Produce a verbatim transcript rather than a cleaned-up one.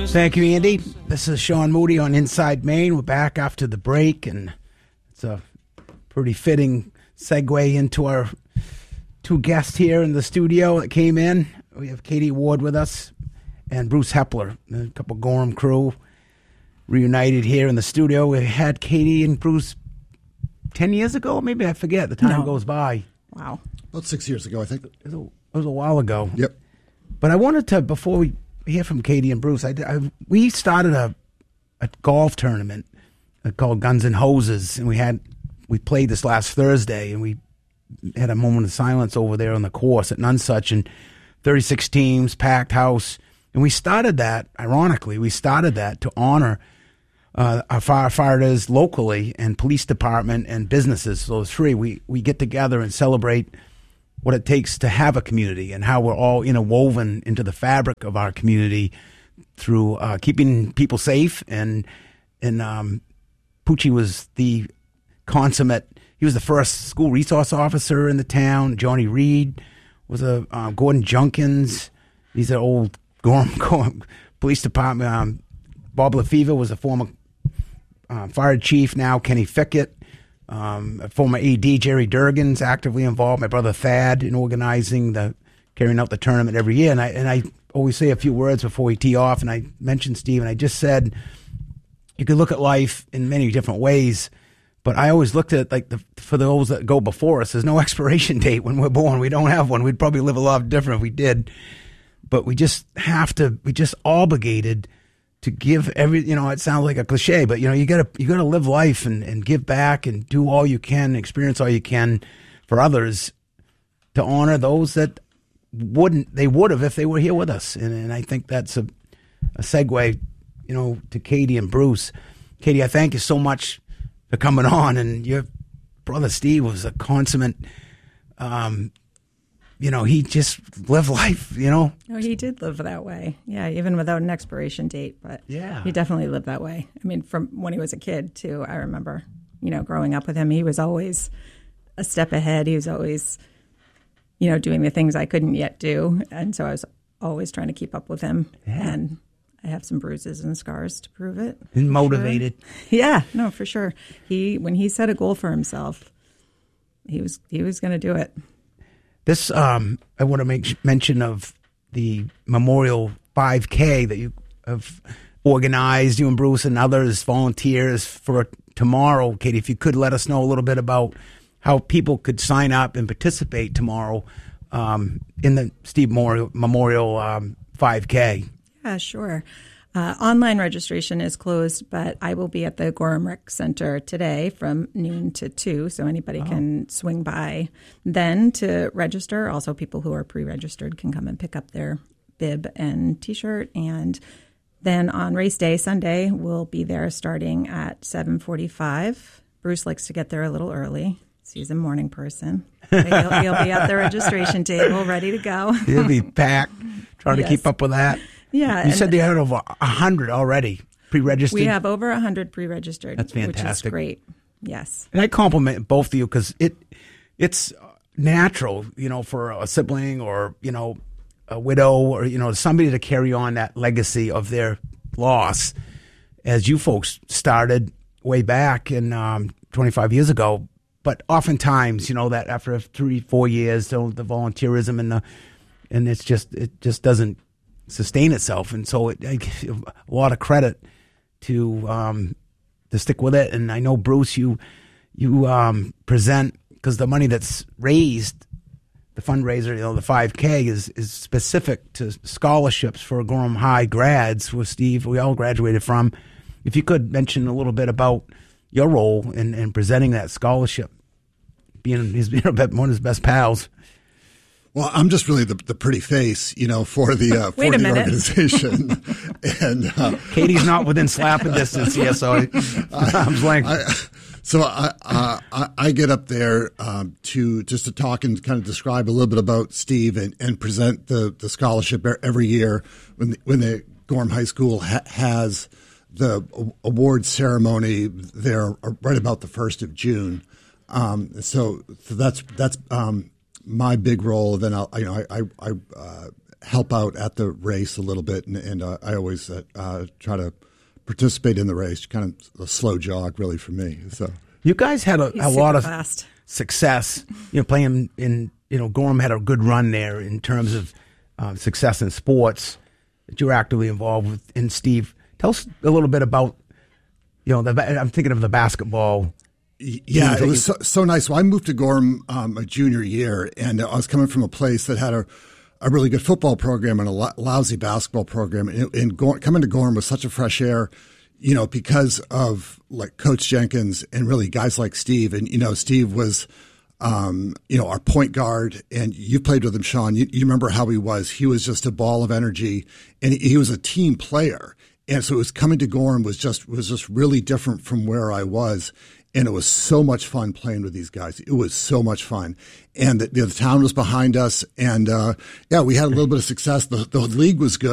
Thank you, Andy. This is Sean Moody on Inside Maine. We're back after the break, and it's a pretty fitting segue into our two guests here in the studio that came in. We have Katie Ward with us and Bruce Hepler, a couple Gorham crew reunited here in the studio. We had Katie and Bruce ten years ago, maybe, I forget. The time no. goes by. Wow. About six years ago, I think. It was a, it was a while ago. Yep. But I wanted to, before we hear from Katie and Bruce, I, I we started a a golf tournament called Guns and Hoses, and we had we played this last Thursday, and we had a moment of silence over there on the course at Nonsuch, and thirty-six teams, packed house, and we started that. Ironically, we started that to honor uh, our firefighters locally and police department and businesses. So those three, we we get together and celebrate what it takes to have a community and how we're all interwoven into the fabric of our community through uh, keeping people safe. And and um, Poochie was the consummate. He was the first school resource officer in the town. Johnny Reed was a uh, Gordon Junkins. These are old Gorham, Gorham Police Department. Um, Bob LaFever was a former uh, fire chief. Now Kenny Fickett. Um, former A D Jerry Durgan's actively involved. My brother Thad in organizing the carrying out the tournament every year. And I and I always say a few words before we tee off. And I mentioned Steve, and I just said you could look at life in many different ways. But I always looked at it like the, for those that go before us, there's no expiration date when we're born. We don't have one. We'd probably live a lot different if we did. But we just have to. We just obligated to give every, you know, it sounds like a cliche, but you know, you gotta, you gotta live life and, and give back and do all you can, experience all you can for others to honor those that wouldn't, they would have if they were here with us. And, and I think that's a, a segue, you know, to Katie and Bruce. Katie, I thank you so much for coming on, and your brother Steve was a consummate, um, you know, he just lived life, you know. Oh, he did live that way. Yeah, even without an expiration date. But yeah, he definitely lived that way. I mean, from when he was a kid, too, I remember, you know, growing up with him, he was always a step ahead. He was always, you know, doing the things I couldn't yet do. And so I was always trying to keep up with him. Yeah. And I have some bruises and scars to prove it. And motivated. Sure. Yeah, no, for sure. He, when he set a goal for himself, he was, he was going to do it. This, um, I want to make mention of the Memorial five K that you have organized, you and Bruce and others, volunteers for tomorrow. Katie, if you could let us know a little bit about how people could sign up and participate tomorrow um, in the Steve Memorial, Memorial um, five K. Yeah, sure. Uh, online registration is closed, but I will be at the Gorham Rec Center today from noon to two, so anybody oh. can swing by then to register. Also, people who are pre-registered can come and pick up their bib and T-shirt. And then on race day, Sunday, we'll be there starting at seven forty-five. Bruce likes to get there a little early. He's a morning person. He'll, he'll be at the registration table ready to go. He'll be packed, trying yes. to keep up with that. Yeah. You said they had over one hundred already pre-registered? We have over one hundred pre-registered. That's fantastic. Which is great. Yes. And I compliment both of you because it, it's natural, you know, for a sibling or, you know, a widow or, you know, somebody to carry on that legacy of their loss as you folks started way back in um, twenty-five years ago. But oftentimes, you know, that after three, four years, so the volunteerism and the, and it's just, it just doesn't sustain itself, and so it, I give a lot of credit to um, to stick with it. And I know Bruce, you you um, present because the money that's raised, the fundraiser, you know, the five K is is specific to scholarships for Gorham High grads. With Steve, we all graduated from. If you could mention a little bit about your role in, in presenting that scholarship, being he's been one of his best pals. Well, I'm just really the, the pretty face, you know, for the uh, for the minute. organization. and uh, Katie's not within slapping distance here, so I, I'm blank. I, so I, uh, I I get up there um, to just to talk and kind of describe a little bit about Steve and, and present the, the scholarship every year when the, when the Gorham High School ha- has the award ceremony there right about the first of June. Um, so, so that's that's. Um, my big role. Then I'll, you know, I, I, I uh, help out at the race a little bit, and, and uh, I always uh, uh, try to participate in the race. Kind of a slow jog, really, for me. So you guys had a, He's a lot of fast. success. You know, playing in you know Gorham had a good run there in terms of uh, success in sports that you're actively involved with. And Steve, tell us a little bit about you know the, I'm thinking of the basketball. Yeah, it was so, so nice. Well, I moved to Gorham um, a junior year, and I was coming from a place that had a, a really good football program and a lo- lousy basketball program. And, and Gorham, coming to Gorham was such a fresh air, you know, because of like Coach Jenkins and really guys like Steve. And, you know, Steve was, um, you know, our point guard, and you played with him, Sean. You, you remember how he was. He was just a ball of energy, and he, he was a team player. And so it was coming to Gorham was just was just really different from where I was. And it was so much fun playing with these guys. It was so much fun. And the, the town was behind us. And, uh, yeah, we had a little bit of success. The, the league was good.